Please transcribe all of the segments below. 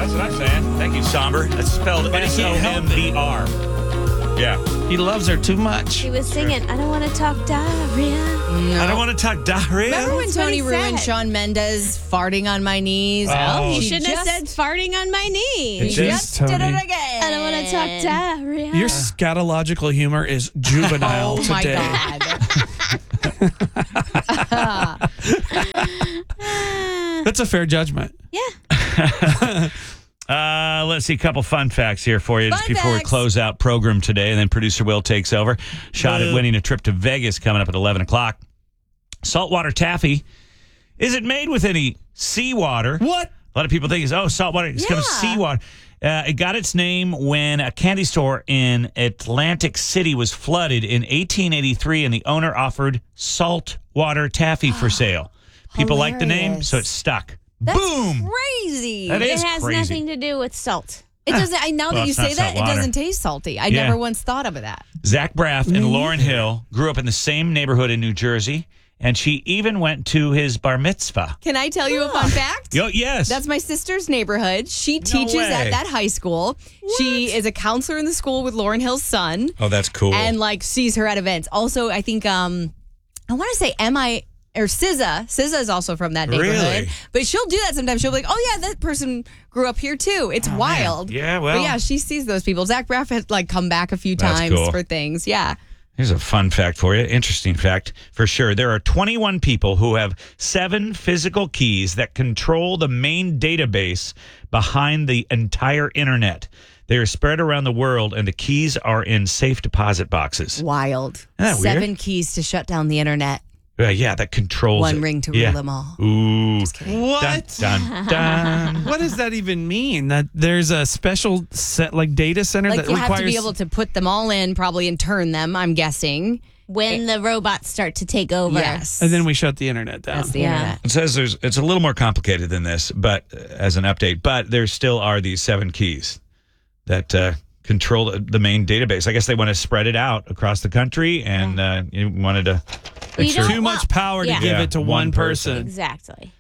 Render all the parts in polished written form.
That's what I'm saying. Thank you, Somber. That's spelled S-O-M-B-R. Yeah. He loves her too much. He was singing, I don't want to talk diarrhea. I don't want to talk diarrhea. Remember when That's what Tony he ruined said. Shawn Mendes farting on my knees? Oh. He She shouldn't have just- said farting on my knee. It Just Tony. did it again. I don't want to talk diarrhea. Your scatological humor is juvenile Oh my today. God. That's a fair judgment. Yeah. Let's see a couple fun facts here for you just Fun before we facts. close out program today, and then producer Will takes over. Shot at winning a trip to Vegas coming up at 11 o'clock. Saltwater taffy isn't made with any seawater. What? A lot of people think it's saltwater. It's kind of seawater. It got its name when a candy store in Atlantic City was flooded in 1883, and the owner offered saltwater taffy for sale. People liked the name, Hilarious. so it stuck. That's Boom! crazy. That It is has crazy. nothing to do with salt. It doesn't. Now Well, that you it's not say that, salt it water. doesn't taste salty. I Yeah. never once thought of that. Zach Braff and Lauren Hill grew up in the same neighborhood in New Jersey, and she even went to his bar mitzvah. Can I tell you a fun fact? Yes. That's my sister's neighborhood. She teaches way. at that high school. She is a counselor in the school with Lauren Hill's son, oh, that's cool. and like sees her at events. Also, I think I want to say SZA. SZA is also from that neighborhood. Really? But she'll do that sometimes. She'll be like, "Oh yeah, that person grew up here too." It's wild. Yeah, well. But yeah, she sees those people. Zach Braff has like come back a few That's times cool. for things. Yeah. Here's a fun fact for you. Interesting fact for sure. There are 21 people who have 7 physical keys that control the main database behind the entire internet. They are spread around the world, and the keys are in safe deposit boxes. Wild. Isn't that weird? 7 keys to shut down the internet. Yeah, that controls One it. ring to Yeah. rule them all. Ooh. What? Dun, dun, dun. What does that even mean? That there's a special set like data center Like that you requires have to be able to put them all in probably and turn them, I'm guessing. When the robots start to take over. Yes. and then we shut the internet down. That's the Yeah. internet. It says it's a little more complicated than this, but as an update, but there still are these 7 keys that control the main database. I guess they want to spread it out across the country, and you wanted to You make sure. don't Too much power to Yeah. give Yeah, it to one one person. person. Exactly.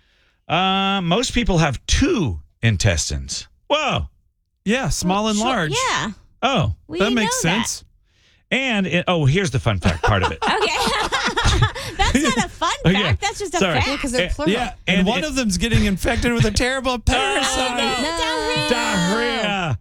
Most people have 2 intestines. Whoa. Yeah, small and large. Yeah. Oh. We That makes know that. sense. And here's the fun fact part of it. Okay. That's not a fun Oh, fact. yeah. That's just a Sorry. fact. Because they're Eh, plural. Yeah, and one of them's getting infected with a terrible parasite. Diarrhea.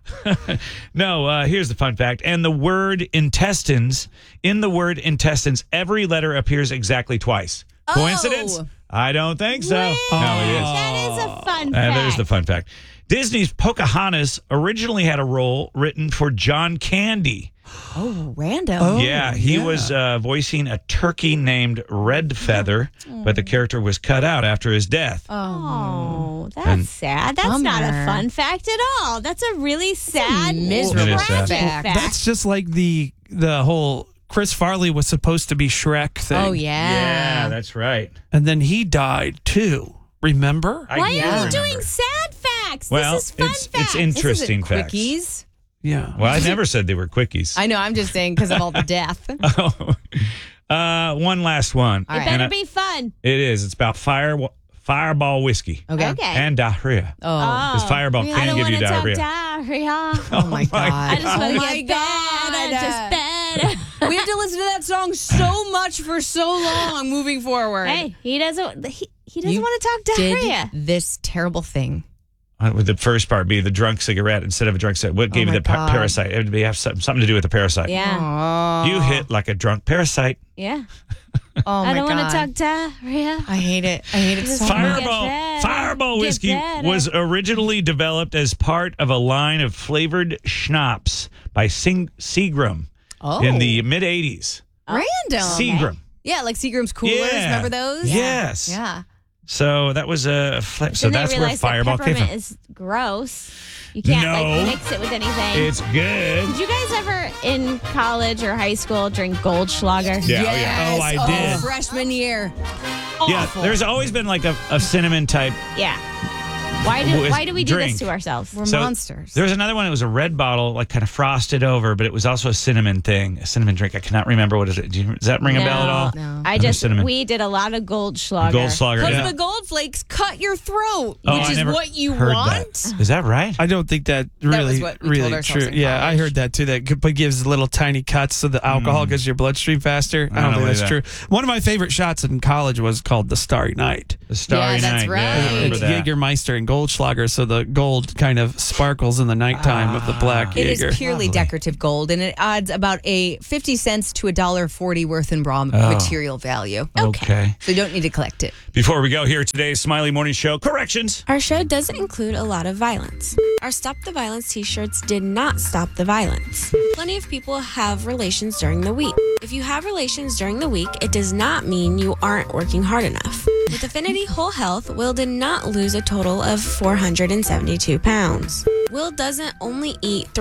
No, here's the fun fact. And the word intestines, in the word intestines, every letter appears exactly twice. Coincidence? Oh. I don't think so. Wait, No, it is. That is a fun And fact. there's the fun fact. Disney's Pocahontas originally had a role written for John Candy. Oh, random. Oh, Yeah, he yeah. was voicing a turkey named Red Feather, but the character was cut out after his death. Oh, that's And- sad. That's not a Bummer. fun fact at all. That's a really sad, miserable It is sad. tragic fact. That's just like the whole Chris Farley was supposed to be Shrek thing. Oh, yeah. that's right. And then he died too. Remember? I Why do are you remember. doing sad facts? Well, this is fun it's facts. interesting This isn't facts. quickies. Yeah. Well, I never said they were quickies. I know. I'm just saying because of all the death. One last one. All right. It better And be fun. it is. It's about Fireball whiskey Okay. Okay. and diarrhea. Oh. Because Fireball I can don't give you wanna talk diarrhea. diarrhea. Oh, my God. I just want oh, to my get God. better, just better. We have to listen to that song so much for so long moving forward. Hey, he doesn't. He doesn't You want to talk diarrhea. Did this terrible thing. Would the first part be the drunk cigarette instead of a drunk cigarette? What gave you my the God. parasite? It would have something to do with the parasite. Yeah, Oh. You hit like a drunk parasite. yeah. Oh, my I don't want God. to talk diarrhea. I hate it. I hate it so much. Fireball, better. Fireball Get whiskey better. was originally developed as part of a line of flavored schnapps by Seagram Oh. in the mid '80s. Random. Seagram. Yeah, like Seagram's Coolers. Yeah. Remember those? Yes. Yeah. So that was a so Then that's they where realized Fireball that came from. peppermint is gross. You can't No. like mix it with anything. It's good. Did you guys ever in college or high school drink Goldschlager? Yeah, Yes. oh, I did. Freshman year. Yeah, Awful. there's always been like a cinnamon type Yeah. Why do we do drink. this to ourselves? We're So, monsters. There was another one. It was a red bottle, like kind of frosted over, but it was also a cinnamon thing, a cinnamon drink. I cannot remember what is it. Does that ring a bell at all? No. Cinnamon. We did a lot of Goldschlager. Goldschlager. Because Yeah. the gold flakes cut your throat, Oh, which I is never what you heard want. that. Is that right? I don't think that was really, what we told really ourselves true. in Yeah, I college. heard that too. That gives little tiny cuts so the alcohol goes to your bloodstream faster. I don't think believe that's true. One of my favorite shots in college was called the Starry Night. The Starry Yeah, that's Night. right. Yeah, I remember It's that. Jägermeister and Goldschlager, so the gold kind of sparkles in the nighttime of the black It Jaeger. is purely decorative gold, and it adds about a 50 cents to $1.40 worth in raw Oh. material value. Okay. So you don't need to collect it. Before we go here, today's Smiley Morning Show corrections. Our show doesn't include a lot of violence. Our Stop the Violence t-shirts did not stop the violence. Plenty of people have relations during the week. If you have relations during the week, it does not mean you aren't working hard enough. With Affinity Whole Health, Will did not lose a total of 472 pounds. Will doesn't only eat